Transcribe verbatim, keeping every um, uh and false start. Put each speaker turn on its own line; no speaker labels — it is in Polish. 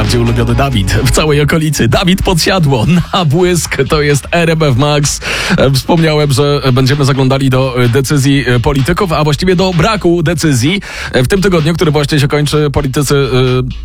najbardziej ulubiony Dawid w całej okolicy. Dawid Podsiadło na błysk, to jest R M F Max. Wspomniałem, że będziemy zaglądali do decyzji polityków, a właściwie do braku decyzji. W tym tygodniu, który właśnie się kończy, politycy